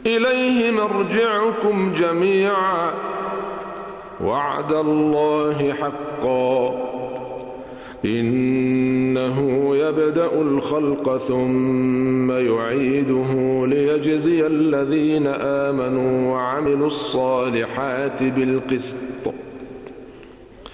إليه مرجعكم جميعا وعد الله حقا إنه يبدأ الخلق ثم يعيده ليجزي الذين آمنوا وعملوا الصالحات بالقسط